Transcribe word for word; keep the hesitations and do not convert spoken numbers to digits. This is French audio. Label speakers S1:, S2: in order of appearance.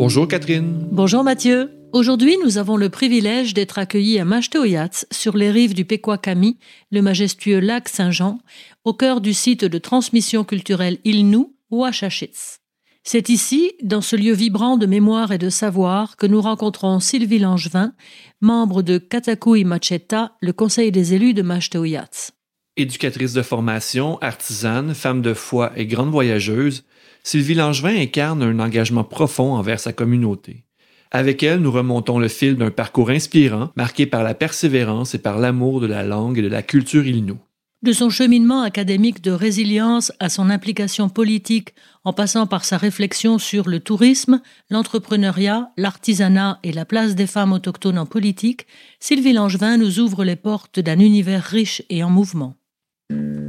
S1: Bonjour Catherine.
S2: Bonjour Mathieu. Aujourd'hui, nous avons le privilège d'être accueillis à Machteoyats, sur les rives du Pequawkami, le majestueux lac Saint-Jean, au cœur du site de transmission culturelle Ilnu, Ouachachits. C'est ici, dans ce lieu vibrant de mémoire et de savoir, que nous rencontrons Sylvie Langevin, membre de Katakouy Macheta, le conseil des élus de Machteoyats.
S1: Éducatrice de formation, artisane, femme de foi et grande voyageuse, Sylvie Langevin incarne un engagement profond envers sa communauté. Avec elle, nous remontons le fil d'un parcours inspirant, marqué par la persévérance et par l'amour de la langue et de la culture Ilnu.
S2: De son cheminement académique de résilience à son implication politique, en passant par sa réflexion sur le tourisme, l'entrepreneuriat, l'artisanat et la place des femmes autochtones en politique, Sylvie Langevin nous ouvre les portes d'un univers riche et en mouvement.